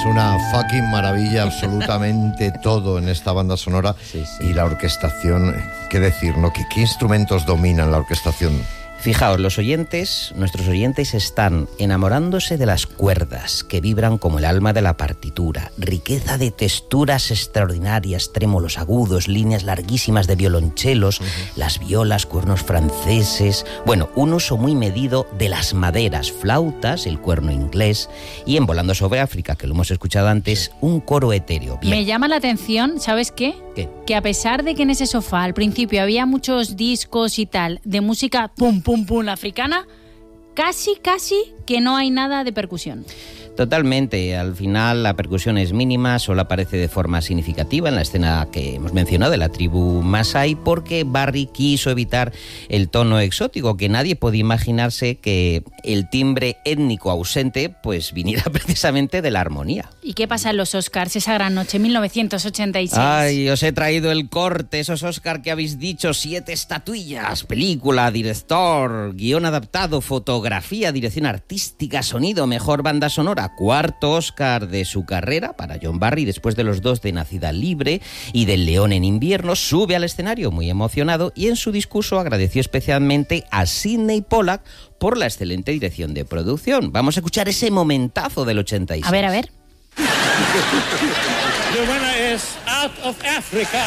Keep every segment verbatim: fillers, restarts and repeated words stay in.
una fucking maravilla, absolutamente todo en esta banda sonora. Sí, sí. Y la orquestación, ¿qué decir, no? ¿Qué, qué instrumentos dominan la orquestación? Fijaos, los oyentes, nuestros oyentes están enamorándose de las cuerdas que vibran como el alma de la partitura, riqueza de texturas extraordinarias, trémolos agudos, líneas larguísimas de violonchelos, uh-huh. las violas, cuernos franceses, bueno, un uso muy medido de las maderas, flautas, el cuerno inglés y en Volando sobre África, que lo hemos escuchado antes, un coro etéreo. Bien. Me llama la atención, ¿sabes qué? ¿Qué? Que a pesar de que en ese sofá al principio había muchos discos y tal de música pum pum pum africana, casi casi que no hay nada de percusión. Totalmente, al final la percusión es mínima, solo aparece de forma significativa en la escena que hemos mencionado de la tribu Masái, porque Barry quiso evitar el tono exótico, que nadie podía imaginarse que el timbre étnico ausente pues viniera precisamente de la armonía. ¿Y qué pasa en los Oscars esa gran noche, mil novecientos ochenta y seis? Ay, os he traído el corte, esos Oscar que habéis dicho, siete estatuillas, película, director, guión adaptado, fotografía, dirección artística, sonido, mejor banda sonora. Cuarto Oscar de su carrera para John Barry, después de los dos de Nacida Libre y del León en invierno, sube al escenario muy emocionado y en su discurso agradeció especialmente a Sidney Pollack por la excelente dirección de producción. Vamos a escuchar ese momentazo del ochenta y seis. A ver, a ver. The winner is Out of Africa.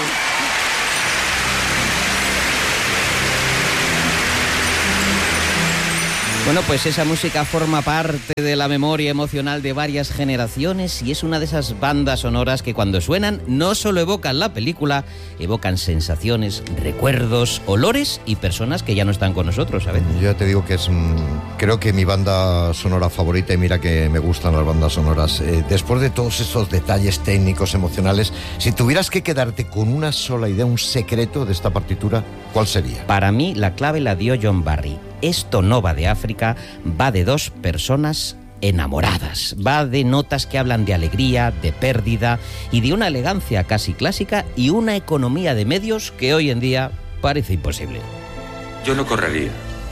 Bueno, pues esa música forma parte de la memoria emocional de varias generaciones y es una de esas bandas sonoras que cuando suenan no solo evocan la película, evocan sensaciones, recuerdos, olores y personas que ya no están con nosotros, ¿sabes? Yo ya te digo que es, creo que mi banda sonora favorita, y mira que me gustan las bandas sonoras. Eh, después de todos esos detalles técnicos, emocionales, si tuvieras que quedarte con una sola idea, un secreto de esta partitura, ¿cuál sería? Para mí la clave la dio John Barry. Esto no va de África, va de dos personas enamoradas. Va de notas que hablan de alegría, de pérdida y de una elegancia casi clásica y una economía de medios que hoy en día parece imposible. Yo no correría.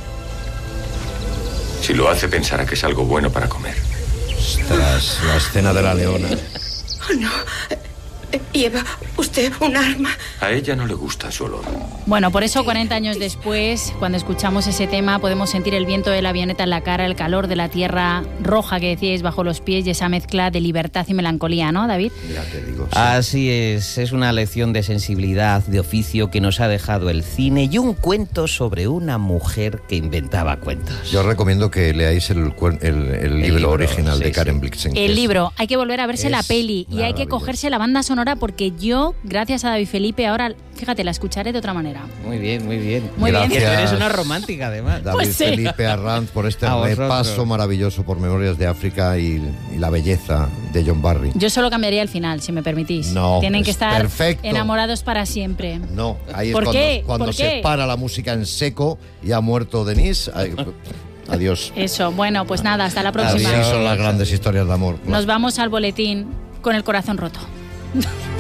Si lo hace, pensará que es algo bueno para comer. Ostras, la escena de la leona. Oh, no. ¿Lleva usted un arma? A ella no le gusta su olor. Bueno, por eso cuarenta años después, cuando escuchamos ese tema, podemos sentir el viento de la avioneta en la cara, el calor de la tierra roja que decíais bajo los pies y esa mezcla de libertad y melancolía, ¿no, David? Ya te digo. Sí. Así es, es una lección de sensibilidad, de oficio que nos ha dejado el cine y un cuento sobre una mujer que inventaba cuentos. Yo recomiendo que leáis el, el, el, el libro, libro original sí, de Karen sí. Blixen. El libro, hay que volver a verse la peli y hay que cogerse la banda sonora porque yo, gracias a David Felipe, ahora, fíjate, la escucharé de otra manera. Muy bien, muy bien. Muy gracias, bien. Y tú eres una romántica, además. David Pues sí. Felipe Arranz, por este A repaso vosotros. maravilloso por Memorias de África y, y la belleza de John Barry. Yo solo cambiaría el final, si me permitís. No, Tienen que es estar perfecto. enamorados para siempre. No, ahí es ¿Por cuando, qué? cuando ¿Por se qué? para la música en seco y ha muerto Denise. Ay, adiós. Eso, bueno, pues nada, hasta la próxima. Así son las grandes historias de amor. Nos vamos al boletín con el corazón roto.